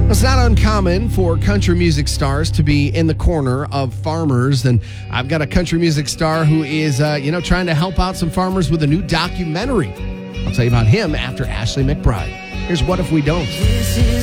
It's not uncommon for country music stars to be in the corner of farmers, and I've got a country music star who is, trying to help out some farmers with a new documentary. I'll tell you about him after Ashley McBryde. Here's What If We Don't.